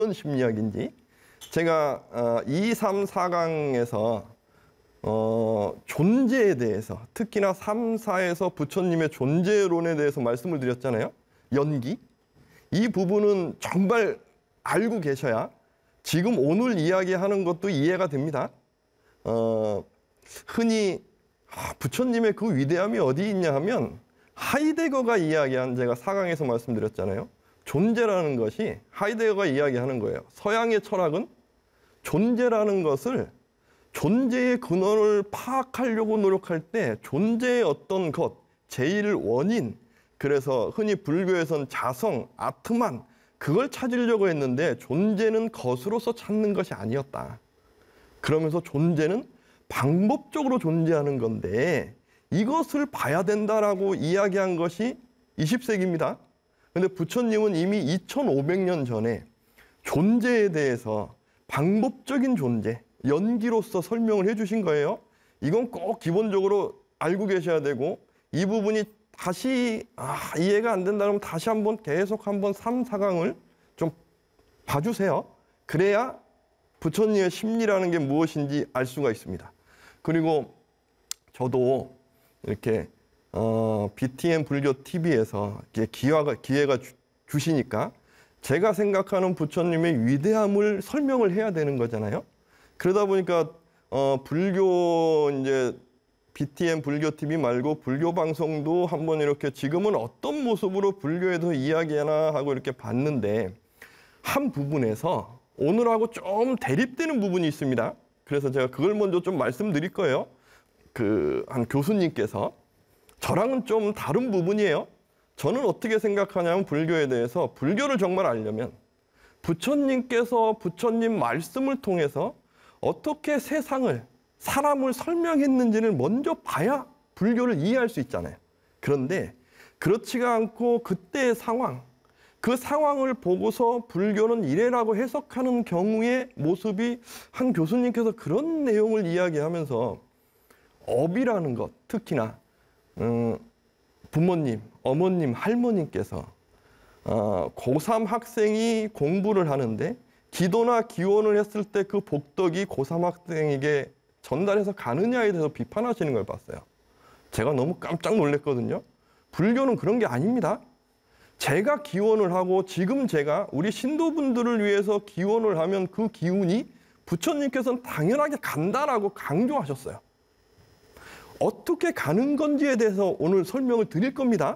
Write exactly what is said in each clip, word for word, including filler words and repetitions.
어떤 심리학인지 제가 어, 이, 삼, 사 강에서 어, 존재에 대해서 특히나 삼, 사에서 부처님의 존재론에 대해서 말씀을 드렸잖아요. 연기. 이 부분은 정말 알고 계셔야 지금 오늘 이야기하는 것도 이해가 됩니다. 어, 흔히 아, 부처님의 그 위대함이 어디 있냐 하면 하이데거가 이야기한, 제가 사 강에서 말씀드렸잖아요. 존재라는 것이 하이데거가 이야기하는 거예요. 서양의 철학은 존재라는 것을, 존재의 근원을 파악하려고 노력할 때 존재의 어떤 것, 제일 원인, 그래서 흔히 불교에선 자성, 아트만, 그걸 찾으려고 했는데 존재는 것으로서 찾는 것이 아니었다. 그러면서 존재는 방법적으로 존재하는 건데 이것을 봐야 된다라고 이야기한 것이 이십 세기입니다. 근데 부처님은 이미 이천오백 년 전에 존재에 대해서 방법적인 존재, 연기로서 설명을 해주신 거예요. 이건 꼭 기본적으로 알고 계셔야 되고, 이 부분이 다시 아, 이해가 안 된다 그러면 다시 한번 계속 한번 삼, 사 강을 좀 봐주세요. 그래야 부처님의 심리라는 게 무엇인지 알 수가 있습니다. 그리고 저도 이렇게 어, 비티엠 불교 티비에서 기회가, 기회가 주, 주시니까 제가 생각하는 부처님의 위대함을 설명을 해야 되는 거잖아요. 그러다 보니까 어, 불교 이제 비티엠 불교 티비 말고 불교 방송도 한번 이렇게 지금은 어떤 모습으로 불교에서 이야기하나 하고 이렇게 봤는데 한 부분에서 오늘하고 좀 대립되는 부분이 있습니다. 그래서 제가 그걸 먼저 좀 말씀드릴 거예요. 그 한 교수님께서 저랑은 좀 다른 부분이에요. 저는 어떻게 생각하냐면 불교에 대해서, 불교를 정말 알려면 부처님께서 부처님 말씀을 통해서 어떻게 세상을, 사람을 설명했는지를 먼저 봐야 불교를 이해할 수 있잖아요. 그런데 그렇지가 않고 그때의 상황, 그 상황을 보고서 불교는 이래라고 해석하는 경우의 모습이, 한 교수님께서 그런 내용을 이야기하면서 업이라는 것, 특히나 음, 부모님, 어머님, 할머님께서 어, 고삼 학생이 공부를 하는데 기도나 기원을 했을 때 그 복덕이 고삼 학생에게 전달해서 가느냐에 대해서 비판하시는 걸 봤어요. 제가 너무 깜짝 놀랐거든요. 불교는 그런 게 아닙니다. 제가 기원을 하고 지금 제가 우리 신도분들을 위해서 기원을 하면 그 기운이 부처님께서는 당연하게 간다라고 강조하셨어요. 어떻게 가는 건지에 대해서 오늘 설명을 드릴 겁니다.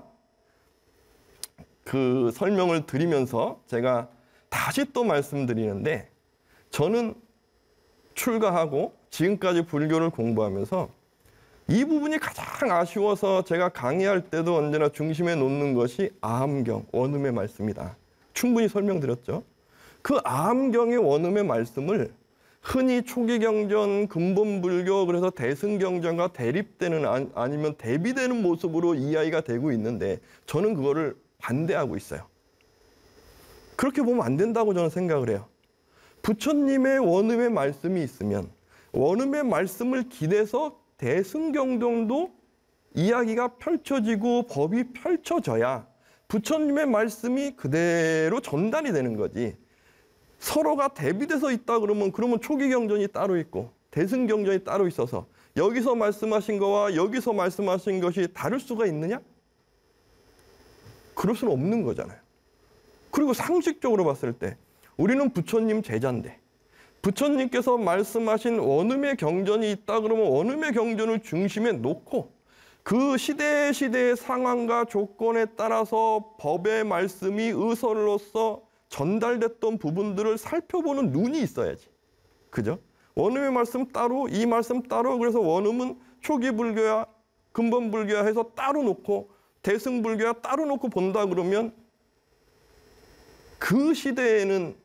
그 설명을 드리면서 제가 다시 또 말씀드리는데, 저는 출가하고 지금까지 불교를 공부하면서 이 부분이 가장 아쉬워서 제가 강의할 때도 언제나 중심에 놓는 것이 아함경, 원음의 말씀이다. 충분히 설명드렸죠. 그 아함경의 원음의 말씀을 흔히 초기경전, 근본불교, 그래서 대승경전과 대립되는, 아니면 대비되는 모습으로 이야기가 되고 있는데 저는 그거를 반대하고 있어요. 그렇게 보면 안 된다고 저는 생각을 해요. 부처님의 원음의 말씀이 있으면 원음의 말씀을 기대서 대승경전도 이야기가 펼쳐지고 법이 펼쳐져야 부처님의 말씀이 그대로 전달이 되는 거지. 서로가 대비돼서 있다 그러면 그러면 초기경전이 따로 있고 대승경전이 따로 있어서 여기서 말씀하신 거와 여기서 말씀하신 것이 다를 수가 있느냐? 그럴 수는 없는 거잖아요. 그리고 상식적으로 봤을 때 우리는 부처님 제자인데 부처님께서 말씀하신 원음의 경전이 있다 그러면 원음의 경전을 중심에 놓고 그 시대 시대의 상황과 조건에 따라서 법의 말씀이 의설로서 전달됐던 부분들을 살펴보는 눈이 있어야지. 그죠? 원음의 말씀 따로, 이 말씀 따로, 그래서 원음은 초기 불교야, 근본 불교야 해서 따로 놓고 대승 불교야 따로 놓고 본다 그러면 그 시대에는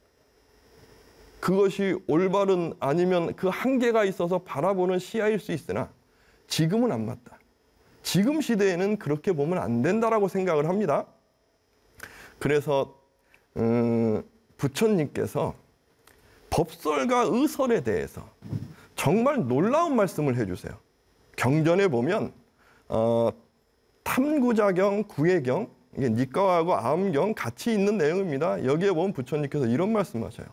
그것이 올바른, 아니면 그 한계가 있어서 바라보는 시야일 수 있으나 지금은 안 맞다. 지금 시대에는 그렇게 보면 안 된다라고 생각을 합니다. 그래서 음, 부처님께서 법설과 의설에 대해서 정말 놀라운 말씀을 해주세요. 경전에 보면 어, 탐구자경, 구해경, 이게 니까하고 암경 같이 있는 내용입니다. 여기에 보면 부처님께서 이런 말씀하셔요.